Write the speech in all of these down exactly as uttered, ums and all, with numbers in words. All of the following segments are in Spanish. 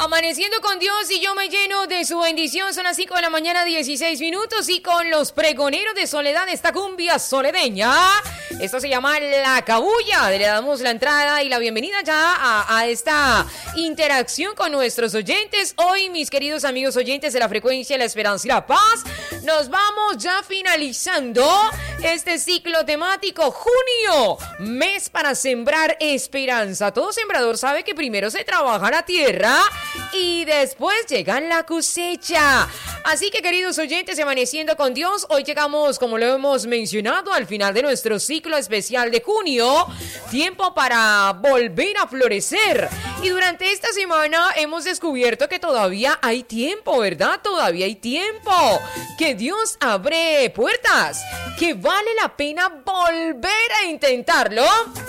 Amaneciendo con Dios y yo me lleno de su bendición. Son las cinco de la mañana, dieciséis minutos. Y con los pregoneros de Soledad, esta cumbia soledeña. Esto se llama La Cabulla. Le damos la entrada y la bienvenida ya a, a esta interacción con nuestros oyentes. Hoy, mis queridos amigos oyentes de la frecuencia, la esperanza y la paz, nos vamos ya finalizando este ciclo temático. Junio, mes para sembrar esperanza. Todo sembrador sabe que primero se trabaja la tierra y después llega la cosecha. Así que, queridos oyentes, amaneciendo con Dios, hoy llegamos, como lo hemos mencionado, al final de nuestro ciclo especial de junio. Tiempo para volver a florecer. Y durante esta semana hemos descubierto que todavía hay tiempo, ¿verdad? Todavía hay tiempo. Que Dios abre puertas. Que vale la pena volver a intentarlo.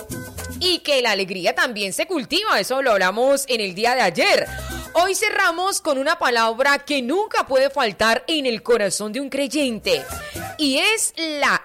Y que la alegría también se cultiva. Eso lo hablamos en el día de ayer. Hoy cerramos con una palabra que nunca puede faltar en el corazón de un creyente. Y es la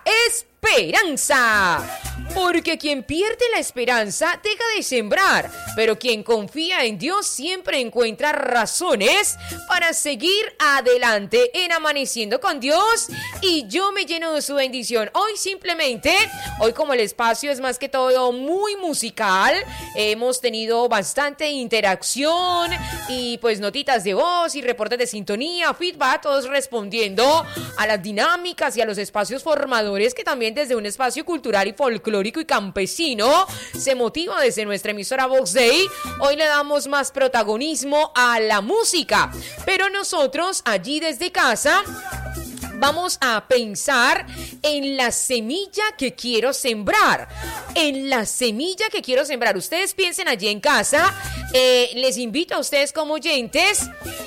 esperanza. Porque quien pierde la esperanza deja de sembrar, pero quien confía en Dios siempre encuentra razones para seguir adelante en Amaneciendo con Dios. Y yo me lleno de su bendición. Hoy simplemente, hoy como el espacio es más que todo muy musical, hemos tenido bastante interacción y pues notitas de voz y reportes de sintonía, feedback, todos respondiendo a las dinámicas y a los espacios formadores que también desde un espacio cultural y folclórico y campesino se motiva desde nuestra emisora Vox Day. Hoy le damos más protagonismo a la música, pero nosotros allí desde casa vamos a pensar en la semilla que quiero sembrar. En la semilla que quiero sembrar. Ustedes piensen allí en casa. Eh, les invito a ustedes como oyentes,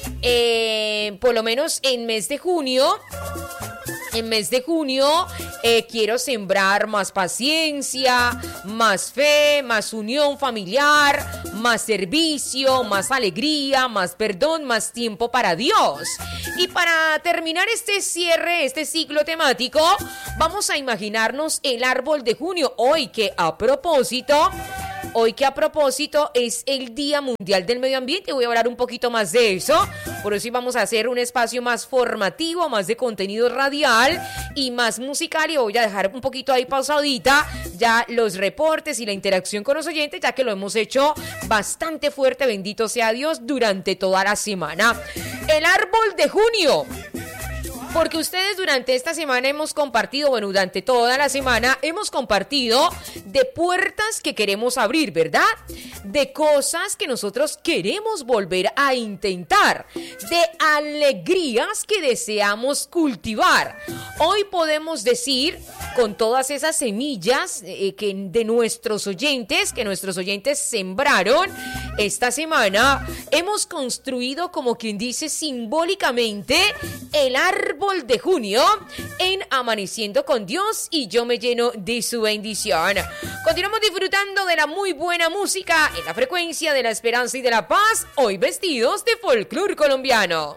eh, por lo menos en mes de junio. En mes de junio eh, quiero sembrar más paciencia, más fe, más unión familiar, más servicio, más alegría, más perdón, más tiempo para Dios. Y para terminar este cierre, este ciclo temático, vamos a imaginarnos el árbol de junio. Hoy que a propósito... Hoy que a propósito es el Día Mundial del Medio Ambiente, voy a hablar un poquito más de eso. Por eso vamos a hacer un espacio más formativo, más de contenido radial y más musical. Y voy a dejar un poquito ahí pausadita ya los reportes y la interacción con los oyentes, ya que lo hemos hecho bastante fuerte, bendito sea Dios, durante toda la semana. El árbol de junio. Porque ustedes durante esta semana hemos compartido, bueno, durante toda la semana hemos compartido de puertas que queremos abrir, ¿verdad? De cosas que nosotros queremos volver a intentar, de alegrías que deseamos cultivar. Hoy podemos decir, con todas esas semillas eh, que de nuestros oyentes, que nuestros oyentes sembraron esta semana, hemos construido, como quien dice simbólicamente, el árbol de junio en Amaneciendo con Dios y yo me lleno de su bendición. Continuamos disfrutando de la muy buena música en la frecuencia de la esperanza y de la paz, hoy vestidos de folclore colombiano.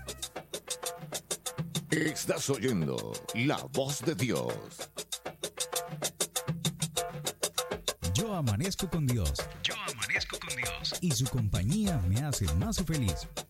Estás oyendo la voz de Dios. Yo amanezco con Dios. Yo amanezco con Dios. Y su compañía me hace más feliz.